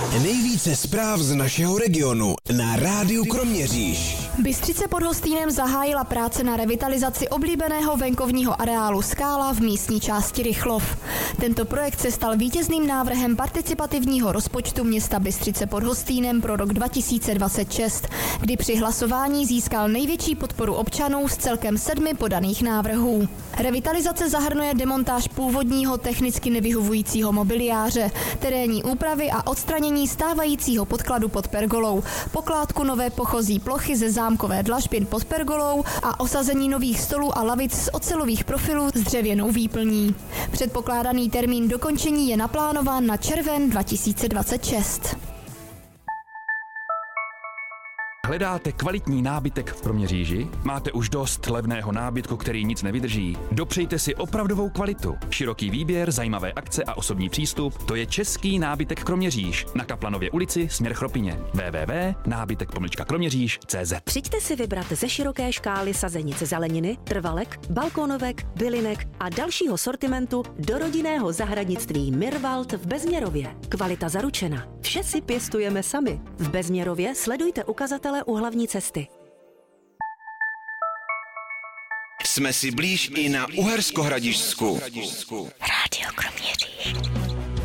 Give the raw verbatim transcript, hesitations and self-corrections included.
Nejvíce zpráv z našeho regionu na Rádiu Kroměříž. Bystřice pod Hostýnem zahájila práce na revitalizaci oblíbeného venkovního areálu Skála v místní části Rychlov. Tento projekt se stal vítězným návrhem participativního rozpočtu města Bystřice pod Hostýnem pro rok dva tisíce dvacet šest, kdy při hlasování získal největší podporu občanů z celkem sedmi podaných návrhů. Revitalizace zahrnuje demontáž původního technicky nevyhovujícího mobiliáře, terénní úpravy a odstranění stávajícího podkladu pod pergolou, pokládku nové pochozí plochy ze zámkové dlažby pod pergolou a osazení nových stolů a lavic z ocelových profilů s dřevěnou výplní. Předpokládaný termín dokončení je naplánován na červen dva tisíce dvacet šest. Hledáte kvalitní nábytek v Kroměříži? Máte už dost levného nábytku, který nic nevydrží? Dopřejte si opravdovou kvalitu. Široký výběr, zajímavé akce a osobní přístup, to je český nábytek Kroměříž. Na Kaplanově ulici, směr Chropině. w w w tečka nábytek pomlčka kroměříž tečka cé zet. Přijďte si vybrat ze široké škály sazenic zeleniny, trvalek, balkónovek, bylinek a dalšího sortimentu do rodinného zahradnictví Mirwald v Bezměrově. Kvalita zaručena. Vše si pěstujeme sami. V Bezměrově sledujte ukazatele u hlavní cesty. Jsme si blíž i na Uhersko Hradišťsku. Rádio Kroměříž.